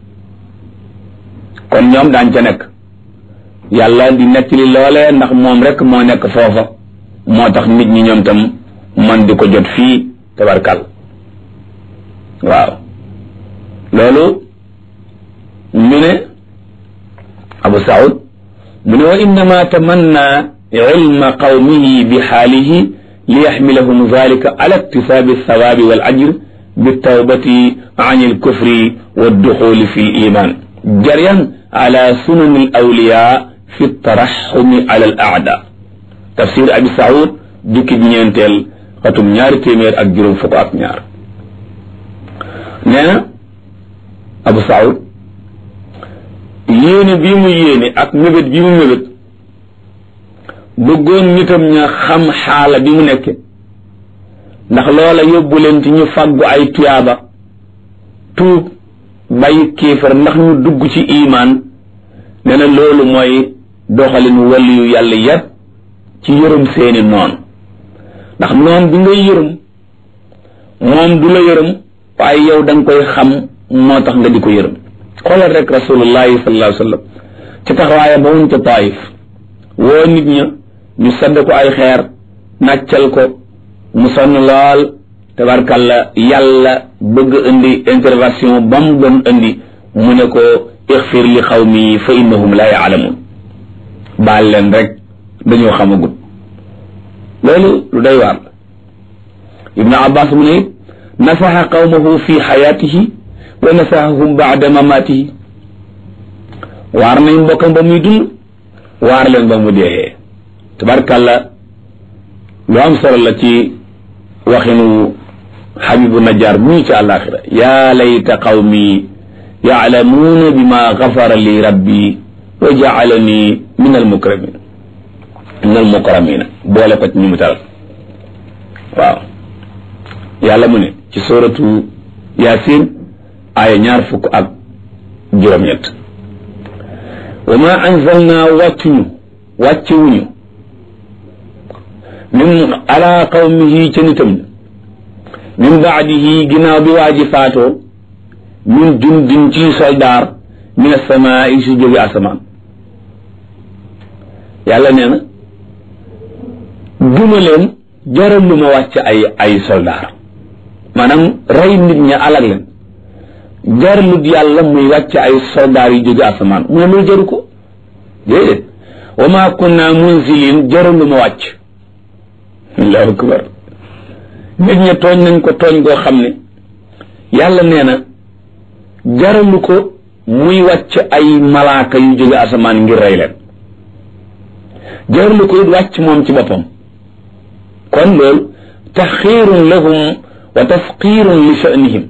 nekk yàlla di nettali loolee ndax moom rek moo nekk foofa moo tax nit ñi ñoom tam man di ko jot fii tabarkal waaw loolu ñu ne Abu Saoud mu ne wa innama tamanna ilma qawmihi bi xaalihi liyaxmilahum dalika ala iktisaabi althawaabi wal ajr bitawbati an alkufri walduxuli fi liman jaryan ala sunani alawliya fi taraxumi ala al aada tafsir Abi Saoud jukki ñeenteel xatum 252 nee na Abu Saoud yéene bii mu yéene ak mébét bi mu mébét bëggoon nitam ña xam xaala bi mu nekke ndax loola yóbbu leen ci ñu fàggu ay tuyaaba tuub bàyyi kéefar ndax ñu dugg ci imaan nee na loolu mooy doxalin waliyu yàlla yépp ci yërëm seeni noon ndax noon bi ngay yërëm moom du la yërëm waaye yow da nga koy xam moo tax nga di ko yërëm xoolal rek rasulullahi sallallahu alayhi wa sallam ci taxawaaya ba wuñ ca Taayif woo nit ña ñu sadd ko ay xeer nàccal ko mu sonn lool tabarkalla yàlla bëgg indi intervention ba mu doon indi mu ne ko ixfir li xawmi fa innahum la yaalamun baal leen rek dañoo xamagut loolu lu doy waar Ibnu Abbas mu ne nasaxa qawmahu fi xayaatihi wa nasaxahum baada mamaatihi waar nañ mbokkam ba muy dund waar leen ba mu dee tabarkalla lu am solo la ci waxinu Habibu Najjar bu ñu ci àllaaxira yaa layta qawmi yaalamuuna bima gafara li rabbi wa jaalani min almukramin boole ko ci ñu mu taral waaw yàlla mu ne ci suratu Yaasin aaya 20 wa ma anzalna wàccuwuñu min ala qawmihi ca nitam min baadihi ginnaaw bi waa ji faatoo min jundin ci soldaar min asamaai si jóge asamaan yàlla nee na duma leen jaral lu ma wàcc ay soldaar maanaam rey nit ña alag leen jaralut yàlla muy wàcc ay soldaar yu jóge asamaan mu ne loolu jaru ko déedéet wa ma kunna munzilin jaral lu ma wàcc allahu akbar nit ña tooñ nañ ko tooñ goo xam ne yàlla nee na jaralu ko muy wàcc ay malaaka yu jóge asamaan ngir rey leen jaralu ko it wàcc moom ci boppam kon loolu taxiirun lahum wa tafqiirun li sha'nihim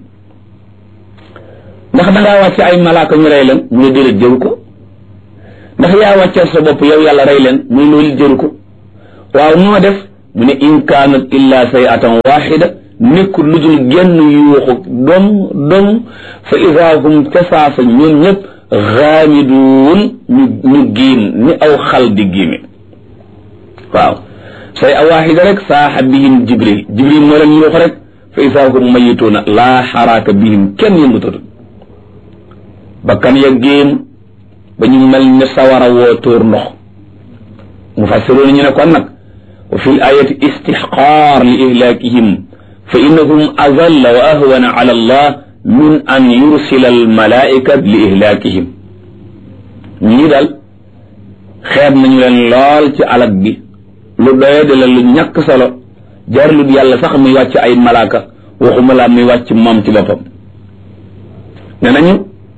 ndax dangaa wàcc ay malaaka ñu rey leen mu ne déedéet jëru ko ndax yaa wàccal sa bopp yow yàlla rey leen muy loolu jëru ko waaw noo def mu ne in kaanat illa sayatan waxida nekkul lu dul genn yuuxu dong fa ida hum tasaasa ñoom ñëpp xaamiduun ñu giim ni aw xal di giime waaw say a waxida rek saaxa bihim jibril moo leen yuuxu rek fa ida hum mayituuna laa xaraaka bihim kenn yëngutatu bakkan ya giim ba ñu mel ne sawara woo tóor ndox mufassiroon ñu ne kon nag wa fi l ayati istixqaar li ihlaakihim fa innahum azalla wa ahwana ala allah min an yursila al malaika li ihlaakihim ñii daal xeeb nañu leen lool ci alag bi lu doye de la lu ñàkk solo jarlut yàlla sax muy wàcc ay malaaka waxuma laa muy wàcc moom ci boppam ne nañu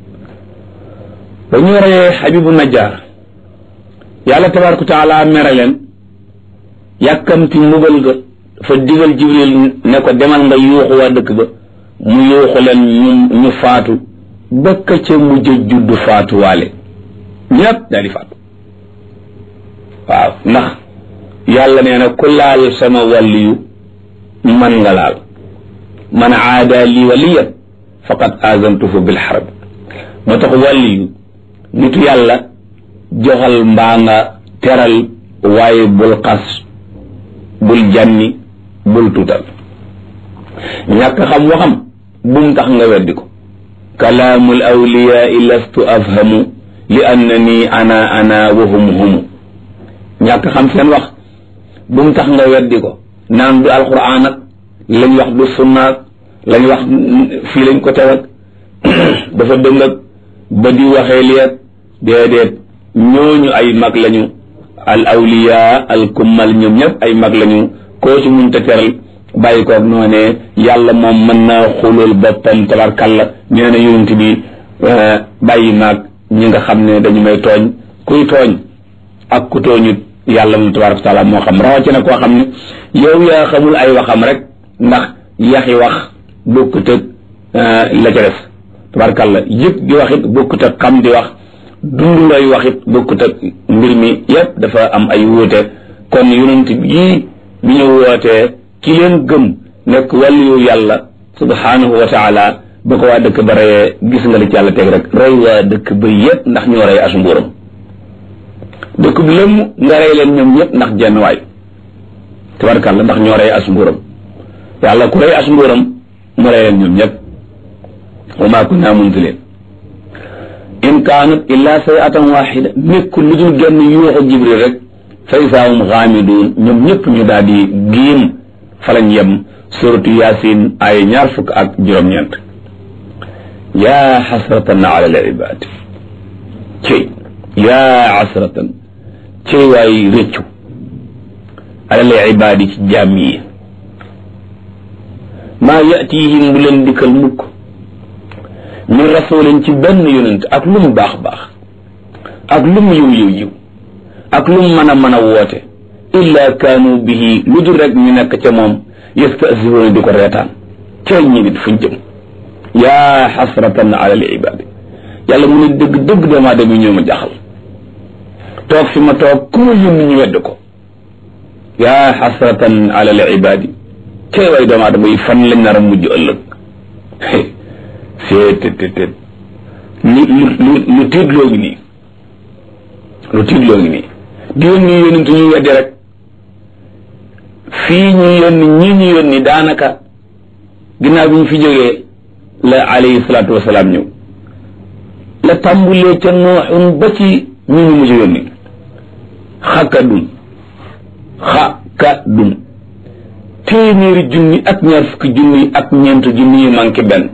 ba ñu reyee Habibu Najjar yàlla tabaraka wa taala mere leen yàkkamti mbugal ga fa digal Jibril ne ko demal nga yuuxu waa dëkk ba mu yuuxu leen ñu faatu bëkk ca mujj judd faatu waale ñépp daal di faatu waaw ndax yàlla nee na ku laal sama wàlliyu man nga laal man aada li waliyan faqad azantuhu bil harb moo tax wàlliyu nitu yàlla joxal mbaa nga teral waaye bul xas bul jànni bul tuutal ñàkk xam waxam bum tax nga weddi ko kalaamul awliyaa lastu afhamu li annani ana wa hum humu ñàkk xam seen wax bum tax nga weddi ko naan du alquran ak lañ wax du sunnaak lañ wax fii lañ ko teg ak dafa dëng ak ba di waxee liet déedéet ñooñu ay mag lañu al awliya al kummal ñoom ñëpp ay mag lañu koo ci muñ ta teral bàyyi koog noonee yàlla moom mën naa xulul boppam tabarkalla nee na yonent bi bàyyi maag ñi nga xam ne dañu may tooñ kuy tooñ ak ku tooñut yàlla moom tabaraka taala moo xam rawatina koo xam ne yow yaa xamul ay waxam rek ndax yaxi wax bokkut ak la ca des tabarkalla yëpp di wax it bokkut ak xam di wax dund lay wax it bokkut ak mbir mi yëpp dafa am ay wuute kon yonent bii bi ñu wootee ki leen gëm nekk wàllu yàlla subhanahu wa taala ba ko waa dëkk ba reyee gis nga li ci yàlla teg rek rey waa dëkk ba yëpp ndax ñoo rey as mbuuram dëkk bi lëmm nga rey leen ñoom ñëpp ndax jenn waay tabarkalla ndax ñoo rey as mbuuram yàlla ku rey as mbuuram mu rey leen ñoom ñëpp wa maa kunna munzilin in kaanat illa sayatan waxida nekkul lu dul genn yuuxu jibril rek fa isaa hum xaamiduun ñoom ñëpp ñu daal di giim fa lañ yem suratu yaasin ay 25 yaa xasratan ala al ibaad cey yaa xasratan cey waay rëccu ala al ibaad ci jaam yi maa yatihim bu leen dikkal mukk min rasulin ci benn yonent ak lu mu baax baax ak lu mu yiw ak lu mu mën a woote illa kaanu bihi lu dul rek ñu nekk ca moom yastahzi'uuna di ko reetaan cay ñi nit fuñ jëm yaa xasratan ala al ibaadi yàlla mu ne dëgg doomu aadama yi ñoo ma jaxal toog fi ma toog ku ma yónni ñu wedd ko yaa xasratan ala al ibaadi cay way doomu aadama yi fan lañ nar a mujj ëllëg seet lu tiitloo ngi nii di yónni yónni ñu weddi rek fii ñu yónni ñu yónni daanaka ginnaaw bi ñu fi jógee la alayhi salaatu wasalaam ñëw la tàmbulee ca nooxun ba ci ñu mujj yónni xakadun téeméeri junni ak ñaar fukki junni ak ñeent junni yu manqué benn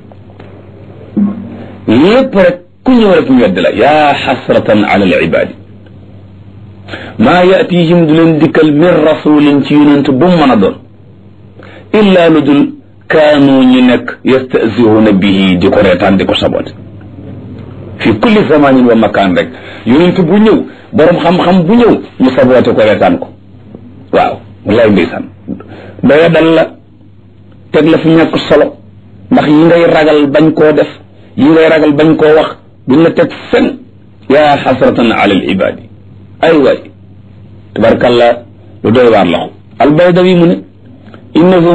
lépp rek ku ñëw rek ñu wedd la yaa xasratan ala al ibaadi maa yatihim du leen dikkal min rasulin ci yonent bu mu mën a doon illa lu dul kaanu ñu nekk yastahzi'uuna bihi di ko reetaan di ko sabote fi kulli zamanin wa makaan rek yonent bu ñëw borom xam-xam bu ñëw ñu sabote ko reetaan ko waaw wallaay ndeysaan doya dal la teg la fi ñàkk solo ndax yi ngay ragal bañ koo def yi ngay ragal bañ koo wax duñ la teg fen yaa xasratan ala al ibaadi ay waay tabarkalla lu doy waar la albaydawi mu ne innahum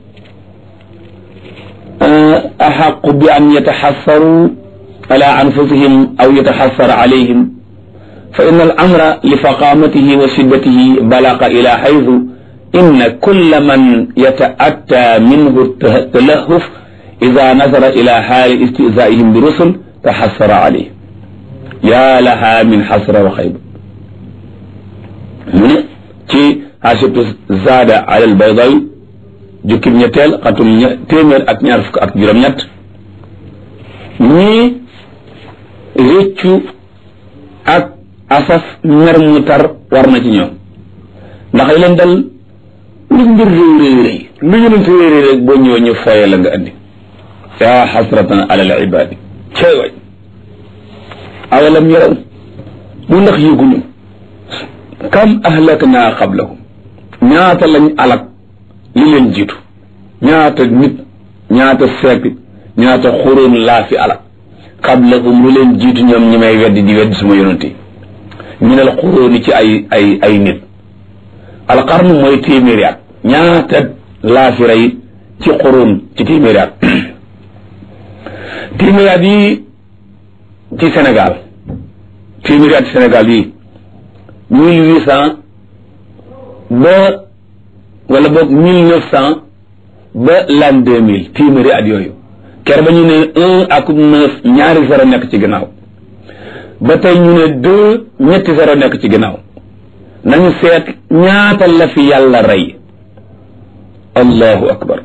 axaqu bi an yataxassaru ala anfusihim aw yataxassar alayhim fa inna al amra li faqamatihi wa shiddatihi balaqa ila xaytu inna kulla man yata'atta minhu talahuf ida nazara ila xaali istizaihim bi rusul taxassara alayhim yaa laha min xasra wa xayba mu ne ci xaasibtu zaada ala albaydawi jukkib ñetteel xatum téeméer ak ñaar fukk ak juróom-ñett ñii réccu ak asaf mer mu tar war na ci ñoom ndax yi leen dal lu mbir réy réy lu ñu leen fi réy réy rek boo ñëwee ñu fooye la nga andi yaa xasratan ala al ibaadi cay waay awalam yaraw mu ndax yëguñu kam ahlakna qablahum ñaata lañ alak li leen jiitu ñaata nit ñaata siècle ñaata xuróon laa fi alak qablahum lu leen jiitu ñoom ñi may weddi di weddi suma yonent yi ñu ne la xuróoni ci ay nit alqarnu mooy téeméeri at ñaata laa fi rey ci xuróon ci téeméeri at téeméeri at yi ci Sénégal téeméeri at ci Sénégal yi 1800 ba wala boog 1900 ba l'an 2000 téeméeri at yooyu ker ba ñu ne 1 ak 9 ñaari zéro nekk ci ginnaaw ba tey ñu ne 2 ñetti zéro nekk ci ginnaaw nañu seet ñaata la fi yàlla rey allahu akbar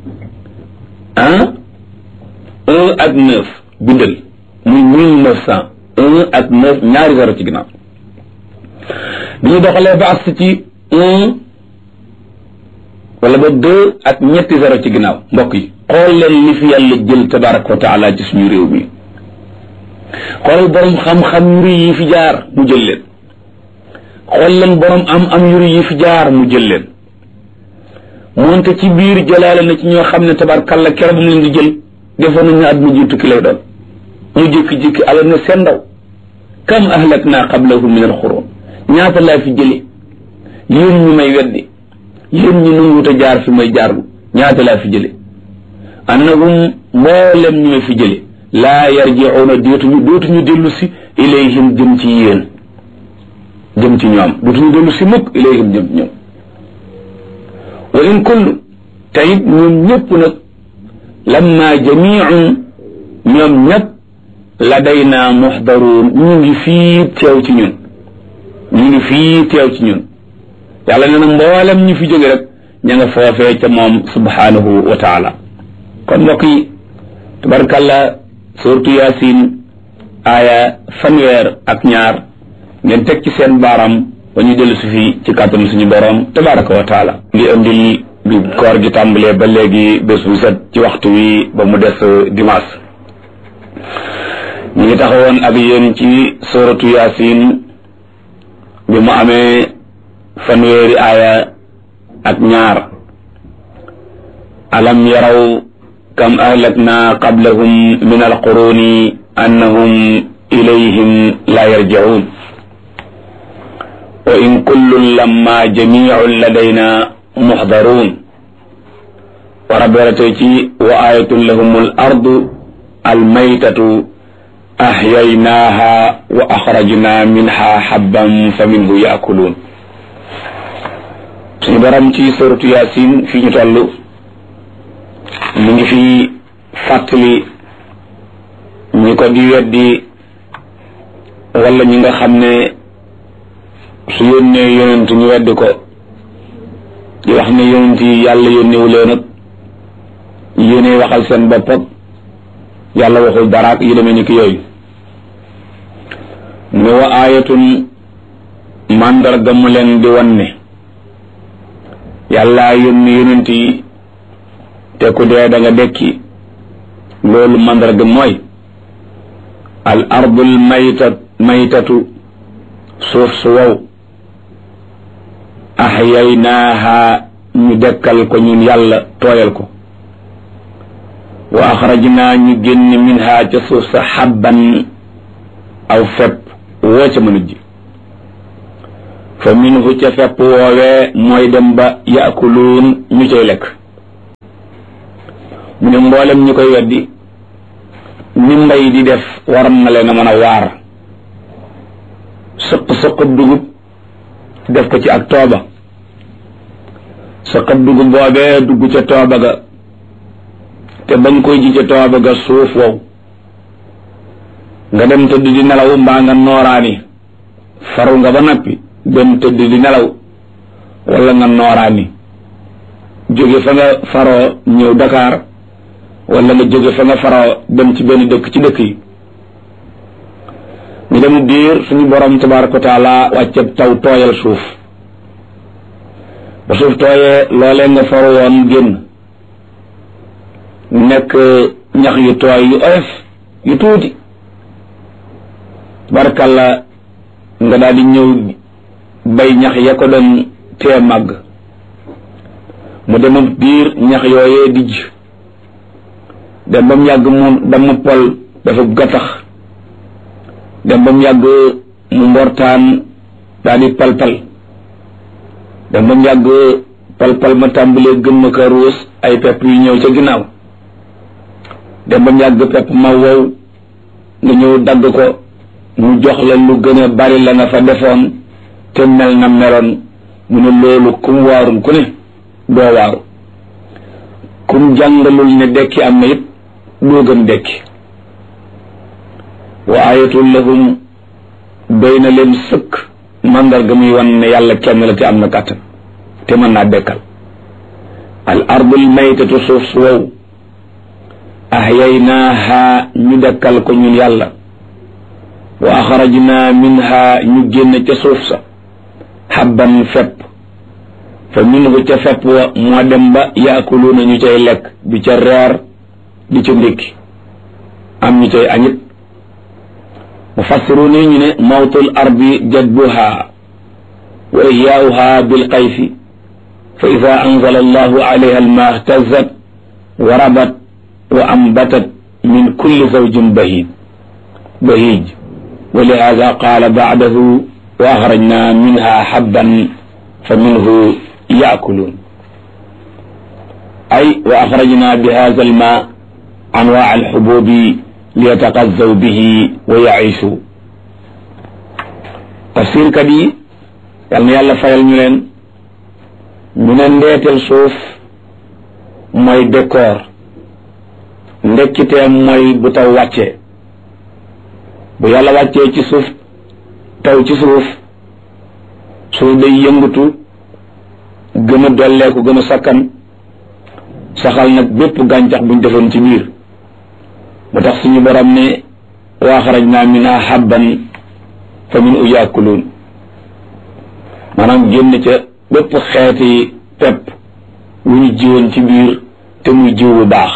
1 ak 9 bindal muy 1900 1 ak 9 ñaari zéro ci ginnaaw bi ñu doxalee ba agsi ci 1 wala ba 2 ak ñetti zéro ci ginnaaw mbokk yi xool leen li fi yàlla jël tabaraka wa taala ci suñu réew mi xoolal borom xam-xam yuri yi fi jaar mu jël leen xool leen borom am yuri yi fi jaar mu jël leen moonte ci biir jëlaale na ci ñoo xam ne tabarkalla kere bu mu leen di jël defoon nañ ne àdduna ji tukki lay doon ñu jékki-jékki alal na seen ndaw kam ahlakna qablahum min alxuruun ñaata laa fi jële yéen ñu may weddi yéen ñu nanguwut a jaar fi may jaarlu ñaata laa fi jële annahum mboolem ñu may fi jële laa yarji'uuna dootuñu dellu si ilayhim jëm ci yéen jëm ci ñoom dootuñu dellu si mukk ilayhim jëm ci ñoom wa in kullu tayit ñoom ñëpp nag lamma jami'un ñoom ñëpp ladayna muhdaruun ñu ngi fii teew ci ñun ñu ngi fii teew ci ñun yàlla nee na mboolem ñu fi jóge rek ña nga foofee ca moom subhanahu wa taala kon mbokk yi tabarkalla suratu yaasin aaya 1 ngeen teg ci seen baaram ba ñu dellu si fii ci kàttanu suñu borom tabaraka wa taala ngi andil bi koor gi tàmbalee ba léegi bés bu set ci waxtu wi ba mu des dimanche ñu ngi taxawoon ak yéen ci suratu yaasin bi mu amee 1 aaya ak 2 alam yaraw kam ahlakna qablahum min alquruni annahum ilayhim la yarji'un wa in kullun lamma jami'un ladayna muhdarun wa rabberatee ci wa ayatun lahum al ardu al maytatu ahyaynaha wa akhrajna minha habban fa minhu ya'kulun suñu borom ci suratu yasin fi ñu toll mu ngi fi fàttali ñi ko di weddi wala ñi nga xam ne su yónnee yonent ñu weddi ko di wax ne yonent yi yàlla yónnewu leen ak yéene waxal seen bopp ak yàlla waxul daraak yi demee ni ki yooyu ne wa aayatun màndarga mu leen di wan ne yàlla yónni yonent yi te ku dee da nga dekki loolu mandarga mooy al ardul maytatu suuf su wow ahyaynaaha ñu dekkal ko ñun yàlla tooyal ko wa axrajnaa ñu génn minha ca suuf sa xabban aw fepp woo ca mën a ji fa minhu ca fepp woowee mooy dem ba yaakuluun ñu cay lekk. mu ne mboolem ñi koy weddi ni mbay di def war na leen a mën a waar. sëq dugub def ko ci ak tooba, sëqab dugub boobee dugg ca tooba ga, te bañ koy ji ca tooba ga suuf wow, nga dem tëdd di nelaw mbaa nga nooraani, faru nga ba nappi dem tëdd di nelaw wala nga nooraani, jóge fa nga faroo ñëw Dakar wala nga jóge fa nga faroo dem ci benn dëkk ci dëkk yi. ñu dem diir suñu borom tabaraka wa taala wàcceb taw tooyal suuf, ba suuf tooyee loolee nga faru woon génn nekk ñax yu tooy yu oyof yu tuuti, tabarakalla nga daal di ñëw bay ñax ya ko doon tee màgg. mu dem diir ñax yooyee dijj dem ba mu yàgg mu dama pol dafa gattax, dem ba mu yàgg mu mbortaan daal di palpal, dem ba mu yàgg palpal ma tàmbalee gën ma ka ruus ay pepp yu ñëw ca ginnaaw, dem ba mu yàgg pepp ma wow nga ñëw dagg ko mu jox la lu gën a bari la nga fa defoon te mel na meloon. mu ne loolu kum waarul ku ne doo waaru, kum jàngalul ne dekki am na it doo gëm dekki. wa ayatul lahum doy na leen sëkk mandarga muy wan ne yàlla kenn la te am na kàttan te mën naa dekkal. al ardul maytatu suuf su wow ahyaynaaha ñu dekkal ko ñun yàlla, wa axrajna minha ñu génn ca suuf sa habban fepp, fa minhu ca fepp wa moo dem ba yaakuluuna ñu cay lekk di ca reer di ca ndékki, am ñu cay añit. mufassiruun yi ñu ne mawtul ardi jadbuha wa ihyaauha bilqayfi fa ida anzala allahu alayha alma ihtazat wa rabat wa ambatat min kulli zawjin bahij wa lihada qaala ba'dahu wa axrajna minha habban fa minhu yaakuluun ay wa axrajna bi hada alma anwaa alxububi liyataqazzaw bihi wa yaishu. tafsirkat yi yal na yàlla fayal ñu leen. ñu ne ndeetel suuf mooy décor, ndekkiteem mooy bu taw wàccee. bu yàlla wàccee ci suuf taw ci suuf, suuf day yëngatu gën a dolleeku gën a sakkan, saxal nag bépp gàncax buñ defoon ci biir. mu tax suñu borom ne wa axrajna minha habban fa minhu yaakuluun, maanaam génn ca bépp xeeti pepp wu ñu jiwoon ci biir te muy jiw bu baax.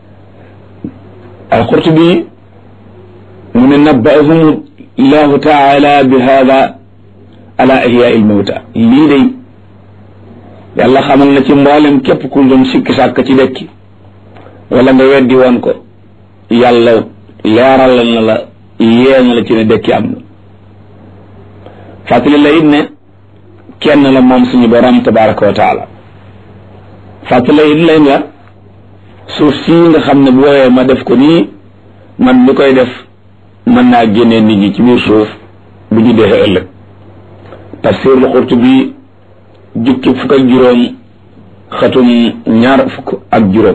al-Qurtubi mu ne nabba'ahum llahu taala bi hada ala ihyaai al-mawta. lii day yàlla xamal na ci mboolem képp ku doon sikki sàkk ci dekki wala nga weddi woon ko, yàlla leeral na la yee na la ci ne dekki am na. fàttali la it ne kenn la moom suñu borom tabaraka wa taala. fàttali la it leen la suuf sii nga xam ne bu woowee ma def ko nii, man mi koy def mën naa génnee nit ñi ci biir suuf bu ñu dee ëllëg. tafsirul Qurtubi jukki fukk ak juróom xatum ñaar fukk ak juróom.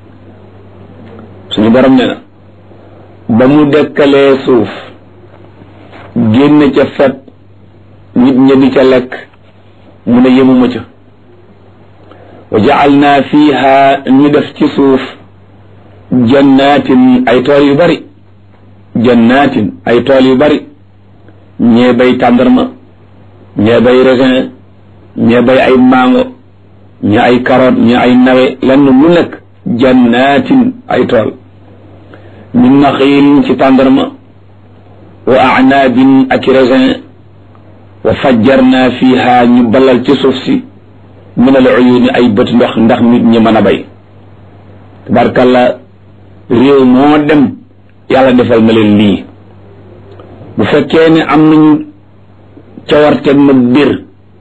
suñu borom ne na ba mu dekkalee suuf génn ca fet nit ña di ca lekk, mu ne yemuma ca. wa ja'alna fiha ñu def ci suuf jannatin ay tool yu bari, jannatin ay tool yu bari, ñee bay tàndarma, ñee bay raisin, ñee bay ay mango, ñee ay carotte, ñee ay nawe, lenn lu nekk jannatin ay tool. min naxiilin ci tàndarma, wa a'naabin ak raisin, wa fajjarna fiha ñu balal ci suuf si min al uyuuni ay bët ndox ndax nit ñi mën a bay. tabarkalla réew moo dem yàlla defal na leen lii. bu fekkee ne am nañu cawarteeg nag bir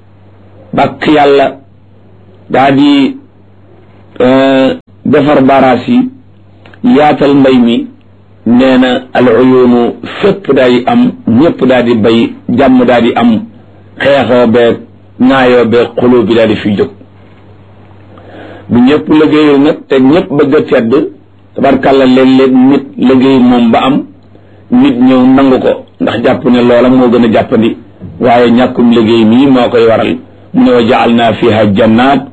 bàkk yàlla daa di defar baraas yi yaatal mbay mi nee na al uyuunu fépp daa di am ñëpp daa di bay jàmm daa di am xeexoo beeg ŋaayoo beeg xuloo bi daa di fi jóg bu ñëpp liggéeyul nag te ñëpp bëgg a tedd tabarkàlla léeg-léeg nit liggéey moom ba am nit ñëw nangu ko ndax jàpp ne loola moo gën a jàppandi waaye ñàkkum liggéey mii moo koy waral mu ne wa jaal naa fiha jannaat